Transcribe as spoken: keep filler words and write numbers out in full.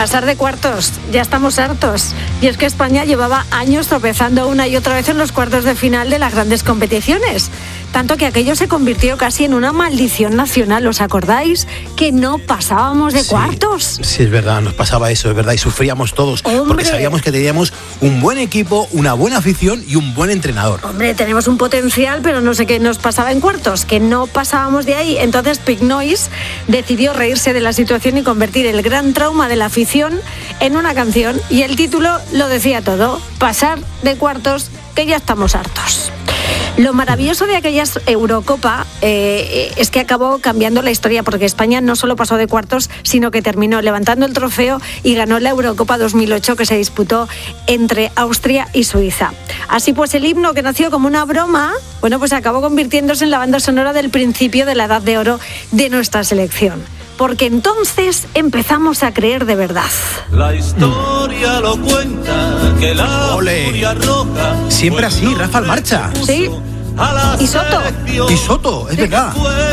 pasar de cuartos, ya estamos hartos. Y es que España llevaba años tropezando una y otra vez en los cuartos de final de las grandes competiciones. Tanto que aquello se convirtió casi en una maldición nacional, ¿os acordáis? Que no pasábamos de sí, cuartos. Sí, es verdad, nos pasaba eso, es verdad, y sufríamos todos. ¡Hombre! Porque sabíamos que teníamos un buen equipo, una buena afición y un buen entrenador. Hombre, tenemos un potencial, pero no sé qué nos pasaba en cuartos, que no pasábamos de ahí. Entonces Pink Noise decidió reírse de la situación y convertir el gran trauma de la afición en una canción. Y el título lo decía todo: pasar de cuartos, que ya estamos hartos. Lo maravilloso de aquella Eurocopa eh, es que acabó cambiando la historia, porque España no solo pasó de cuartos, sino que terminó levantando el trofeo y ganó la Eurocopa dos mil ocho, que se disputó entre Austria y Suiza. Así pues, el himno, que nació como una broma, bueno, pues acabó convirtiéndose en la banda sonora del principio de la Edad de Oro de nuestra selección. Porque entonces empezamos a creer de verdad. La historia lo cuenta, que la ¡Ole! furia roja... Siempre así, Rafa al marcha. Sí, y Soto. Y Soto, es verdad.